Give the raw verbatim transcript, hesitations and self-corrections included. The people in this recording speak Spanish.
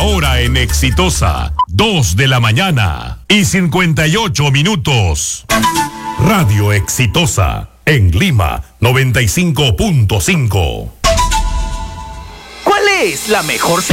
hora en Exitosa, dos de la mañana y cincuenta y ocho minutos. Radio Exitosa, en Lima, noventa y cinco punto cinco. ¿Cuál es la mejor señal